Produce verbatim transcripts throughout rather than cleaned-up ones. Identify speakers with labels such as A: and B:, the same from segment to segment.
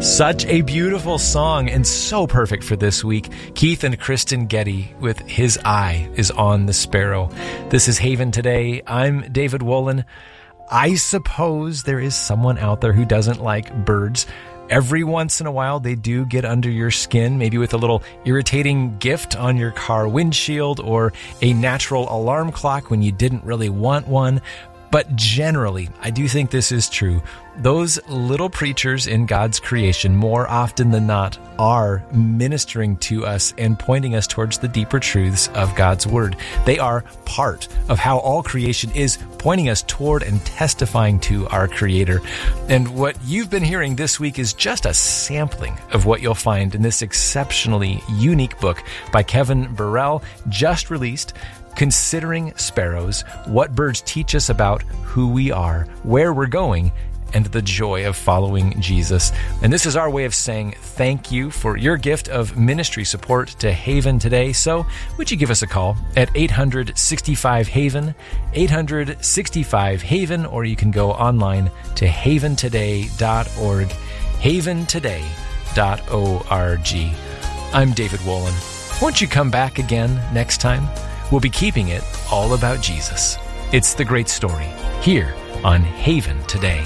A: Such a beautiful song and so perfect for this week. Keith and Kristen Getty with His Eye is on the Sparrow. This is Haven Today. I'm David Wolin. I suppose there is someone out there who doesn't like birds. Every once in a while, they do get under your skin, maybe with a little irritating gift on your car windshield or a natural alarm clock when you didn't really want one. But generally, I do think this is true. Those little preachers in God's creation, more often than not, are ministering to us and pointing us towards the deeper truths of God's Word. They are part of how all creation is pointing us toward and testifying to our Creator. And what you've been hearing this week is just a sampling of what you'll find in this exceptionally unique book by Kevin Burrell, just released, Considering Sparrows, What Birds Teach Us About Who We Are, Where We're Going, and the Joy of Following Jesus. And this is our way of saying thank you for your gift of ministry support to Haven Today. So would you give us a call at eight hundred sixty-five Haven, eight hundred sixty-five Haven, or you can go online to haven today dot org, haven today dot org. I'm David Wolin. Won't you come back again next time? We'll be keeping it all about Jesus. It's the great story here on Haven Today.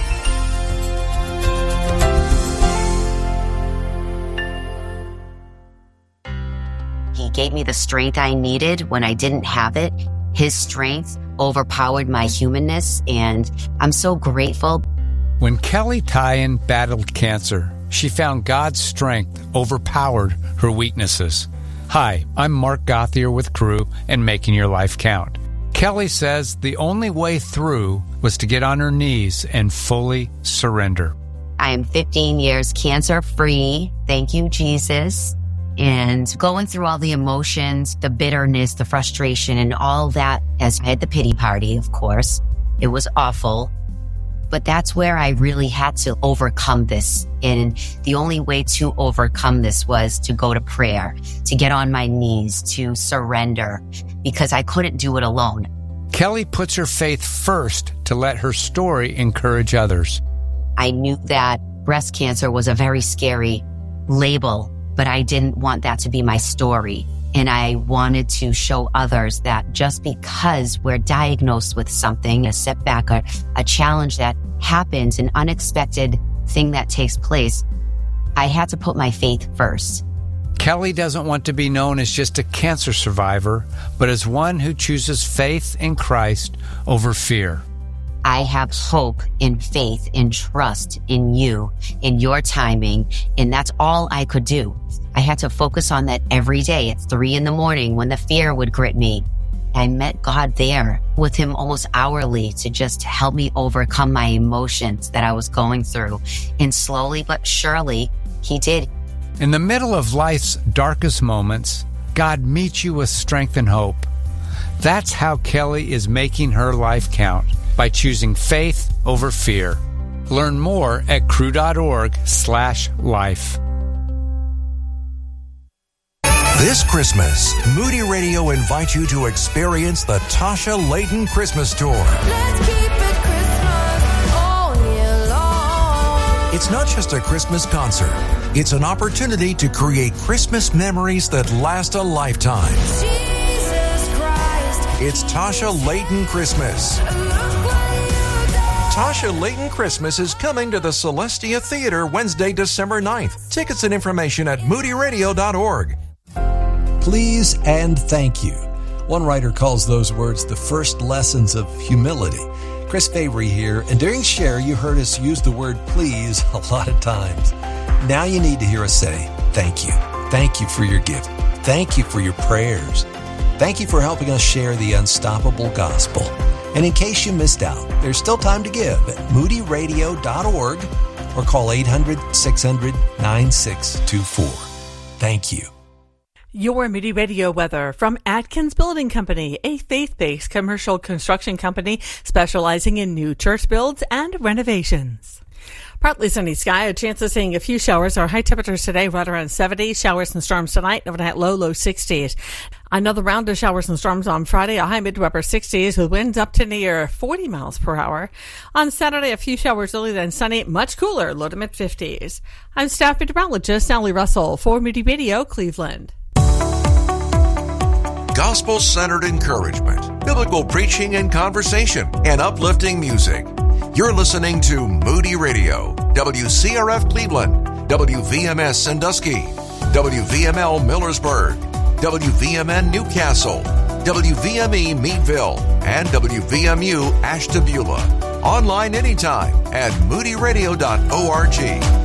B: He gave me the strength I needed when I didn't have it. His strength overpowered my humanness, and I'm so grateful.
C: When Kelly Tyan battled cancer, she found God's strength overpowered her weaknesses. Hi, I'm Mark Gothier with Crew and Making Your Life Count. Kelly says the only way through was to get on her knees and fully surrender.
B: I am fifteen years cancer-free. Thank you, Jesus. And going through all the emotions, the bitterness, the frustration, and all that, as I had the pity party, of course. It was awful. But that's where I really had to overcome this. And the only way to overcome this was to go to prayer, to get on my knees, to surrender, because I couldn't do it alone.
C: Kelly puts her faith first to let her story encourage others.
B: I knew that breast cancer was a very scary label, but I didn't want that to be my story. And I wanted to show others that just because we're diagnosed with something, a setback, a, a challenge that happens, an unexpected thing that takes place, I had to put my faith first.
C: Kelly doesn't want to be known as just a cancer survivor, but as one who chooses faith in Christ over fear.
B: I have hope and faith and trust in you, in your timing, and that's all I could do. I had to focus on that every day at three in the morning when the fear would grip me. I met God there with him almost hourly to just help me overcome my emotions that I was going through. And slowly but surely, he did.
C: In the middle of life's darkest moments, God meets you with strength and hope. That's how Kelly is making her life count, by choosing faith over fear. Learn more at crew.org slash life.
D: This Christmas, Moody Radio invites you to experience the Tasha Layton Christmas Tour.
E: Let's keep it Christmas all year long.
D: It's not just a Christmas concert. It's an opportunity to create Christmas memories that last a lifetime.
E: Jesus Christ.
D: It's Tasha Layton Christmas. Tasha Layton Christmas is coming to the Celestia Theater Wednesday, December ninth. Tickets and information at moody radio dot org.
F: Please and thank you. One writer calls those words the first lessons of humility. Chris Fabry here, and during Share, you heard us use the word please a lot of times. Now you need to hear us say thank you. Thank you for your gift. Thank you for your prayers. Thank you for helping us share the unstoppable gospel. And in case you missed out, there's still time to give at moody radio dot org or call eight hundred, six hundred, nine six two four. Thank you.
G: Your Moody Radio weather from Atkins Building Company, a faith-based commercial construction company specializing in new church builds and renovations. Partly sunny sky, a chance of seeing a few showers. Our high temperatures today right around seventy. Showers and storms tonight, overnight low, low sixties. Another round of showers and storms on Friday, a high mid to upper sixties with winds up to near forty miles per hour. On Saturday, a few showers early, then sunny, much cooler, low to mid fifties. I'm staff meteorologist Sally Russell for Moody Radio, Cleveland.
D: Gospel-centered encouragement, biblical preaching and conversation, and uplifting music. You're listening to Moody Radio, W C R F Cleveland, W V M S Sandusky, W V M L Millersburg, W V M N Newcastle, W V M E Meadville, and W V M U Ashtabula. Online anytime at moody radio dot org.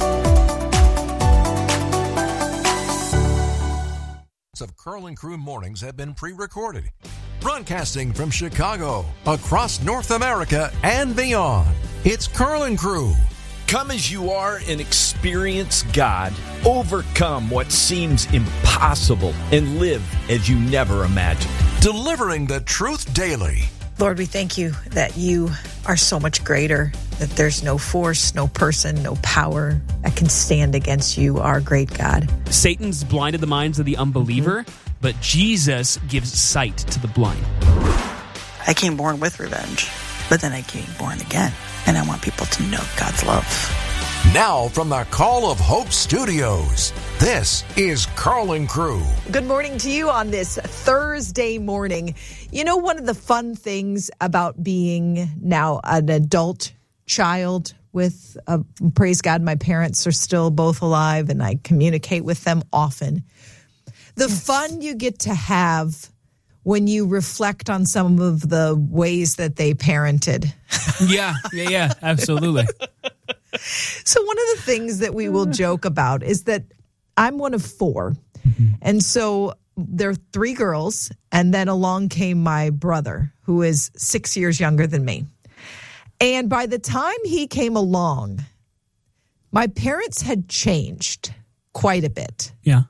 D: Of Curl and Crew mornings have been pre-recorded. Broadcasting from Chicago, across North America, and beyond. It's Curl and Crew.
H: Come as you are and experience God. Overcome what seems impossible and live as you never imagined.
D: Delivering the truth daily.
I: Lord, we thank you that you are so much greater, that there's no force, no person, no power that can stand against you, our great God.
J: Satan's blinded the minds of the unbeliever, mm-hmm. but Jesus gives sight to the blind.
K: I came born with revenge, but then I came born again, and I want people to know God's love.
D: Now from the Call of Hope Studios, this is Curl and Crew.
I: Good morning to you on this Thursday morning. You know, one of the fun things about being now an adult child with, uh, praise God, my parents are still both alive and I communicate with them often. The yes. fun you get to have when you reflect on some of the ways that they parented.
J: Yeah, yeah, yeah, absolutely.
I: So one of the things that we will joke about is that I'm one of four. Mm-hmm. And so there are three girls, and then along came my brother, who is six years younger than me. And by the time he came along, my parents had changed quite a bit.
J: Yeah.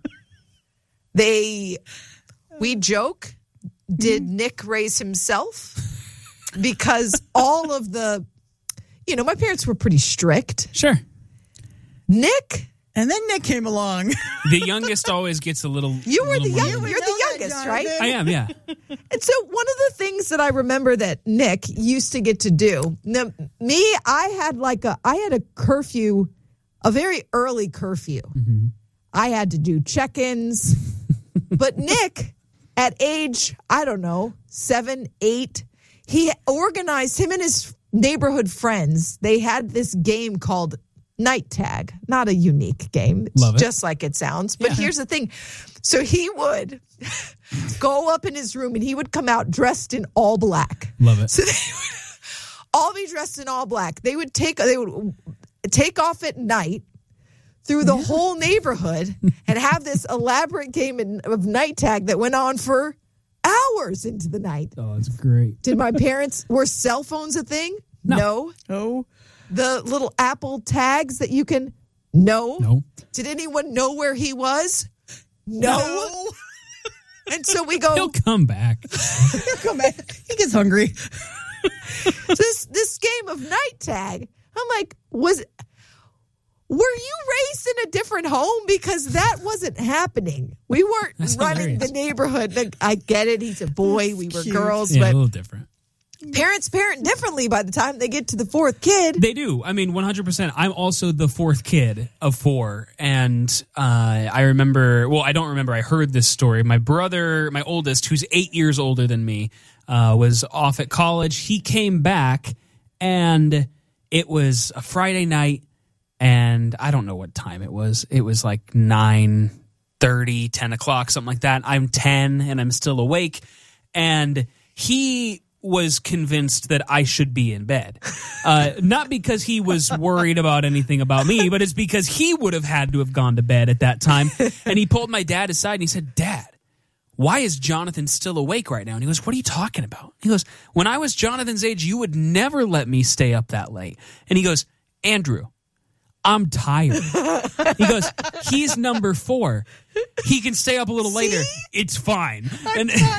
I: They, we joke, did Nick raise himself? Because all of the, you know, my parents were pretty strict.
J: Sure.
I: Nick.
K: And then Nick came along.
J: The youngest always gets a little.
I: You were
J: little
I: the young,
J: younger.
I: you're the youngest, that, right?
J: I am, yeah.
I: And so one of the things that I remember that Nick used to get to do, now, me, I had like a, I had a curfew, a very early curfew. Mm-hmm. I had to do check-ins, but Nick, at age, I don't know, seven, eight, he organized him and his neighborhood friends. They had this game called Night Tag, not a unique game. It's
J: Love it.
I: Just like it sounds. But yeah. Here's the thing. So he would go up in his room and he would come out dressed in all black.
J: Love it.
I: So they would all be dressed in all black. They would take they would take off at night through the yeah. whole neighborhood and have this elaborate game in, of Night Tag that went on for hours into the night.
J: Oh, that's great.
I: Did my parents, were cell phones a thing?
J: No.
I: No.
K: No.
I: The little Apple tags that you can, no.
J: No.
I: Did anyone know where he was? No.
K: no.
I: And so we go.
J: He'll come back.
K: He'll come back. He gets hungry.
I: this this game of Night Tag, I'm like, was, were you raised in a different home? Because that wasn't happening. We weren't
J: That's
I: running
J: hilarious.
I: the neighborhood. Like, I get it. He's a boy. We were
K: Cute.
I: girls.
J: Yeah,
I: but
J: a little different.
I: Parents parent differently by the time they get to the fourth kid.
J: They do. I mean, one hundred percent. I'm also the fourth kid of four. And uh, I remember, well, I don't remember. I heard this story. My brother, my oldest, who's eight years older than me, uh, was off at college. He came back, and it was a Friday night, and I don't know what time it was. It was like nine thirty, ten o'clock, something like that. I'm ten, and I'm still awake. And he was convinced that I should be in bed. Uh, not because he was worried about anything about me, but it's because he would have had to have gone to bed at that time. And he pulled my dad aside and he said, "Dad, why is Jonathan still awake right now?" And he goes, "What are you talking about?" He goes, "When I was Jonathan's age, you would never let me stay up that late." And he goes, "Andrew, I'm tired." He goes, "He's number four. He can stay up a little
I: See?
J: later. It's fine."
I: I'm
J: and
I: tired.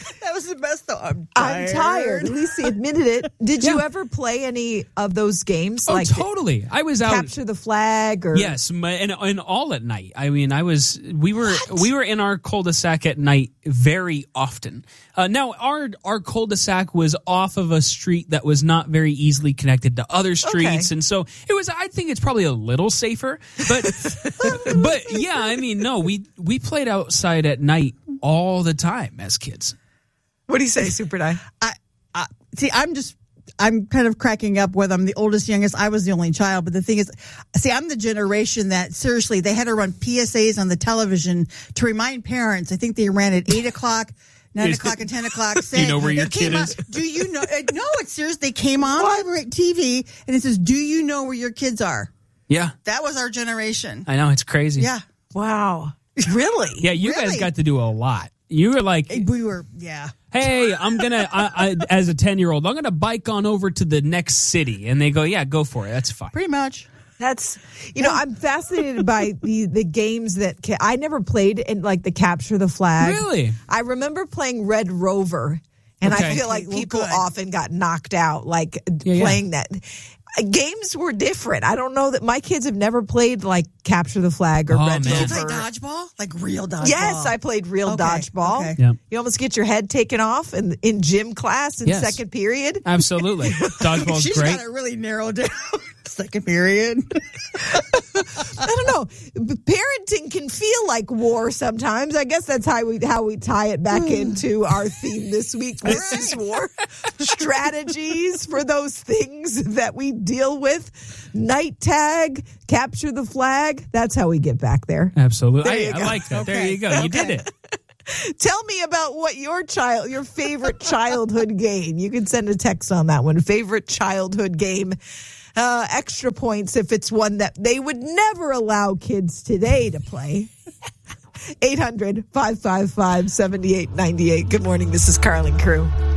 K: That was the best, though. I'm
I: I'm
K: tired.
I: tired. At least he admitted it. Did you
J: Yeah.
I: ever play any of those games?
J: Oh,
I: like
J: totally. I was out.
I: Capture the Flag or
J: Yes, my, and, and all at night. I mean, I was we were we were in our cul-de-sac at night very often. Uh, now, our our cul-de-sac was off of a street that was not very easily connected to other streets,
I: Okay.
J: and so it was. I think it's probably a little safer, but but yeah, I mean, no, we we played outside at night all the time as kids.
I: What do you say, Super Die?
K: I, I see. I'm just. I'm kind of cracking up whether I'm the oldest, youngest. I was the only child, but the thing is, see, I'm the generation that seriously they had to run P S As on the television to remind parents. I think they ran at eight o'clock. Nine
J: Is
K: o'clock
J: it-
K: and ten o'clock.
J: Do you know where your
K: it came
J: kid
K: on-
J: is?
K: Do you know? uh, No, it's serious. They came on over T V and it says, "Do you know where your kids are?"
J: Yeah,
K: That was our generation.
J: I know, it's crazy.
K: Yeah,
I: Wow. Really?
J: yeah, you guys
K: Really?
J: got to do a lot. You were like,
K: we were. Yeah.
J: hey, I'm gonna, I, I, as a ten year old, I'm gonna bike on over to the next city, and they go, yeah, go for it. That's fine.
K: Pretty much.
I: That's, you know, I'm fascinated by the, the games that ca- I never played in, like the Capture the Flag.
J: Really?
I: I remember playing Red Rover, and I
J: Okay.
I: feel like
K: Well,
I: people
K: good.
I: often got knocked out, like
J: Yeah, yeah.
I: playing that. Uh, Games were different. I don't know that my kids have never played like Capture the Flag or
J: Oh,
I: Red
J: man.
K: Did you
I: Rover.
K: play dodgeball? Like real dodgeball?
I: Yes, I played real
K: Okay,
I: dodgeball.
K: okay.
J: Yep.
I: You almost get your head taken off in, in gym class in
J: Yes.
I: second period.
J: Absolutely. Dodgeball's
K: She's
J: great.
K: got it really narrowed down. Second period.
I: I don't know. B- Parenting can feel like war sometimes. I guess that's how we how we tie it back into our theme this week. This is war. Strategies for those things that we deal with. Night tag, capture the flag. That's how we get back there.
J: Absolutely.
I: There you
J: I, I
I: go.
J: like that. There
K: Okay.
J: you go. You did it.
I: Tell me about what your child, your favorite childhood game. You can send a text on that one. Favorite childhood game. Uh, extra points if it's one that they would never allow kids today to play. eight hundred, five five five, seven eight nine eight. Good morning. This is Carlin Crew.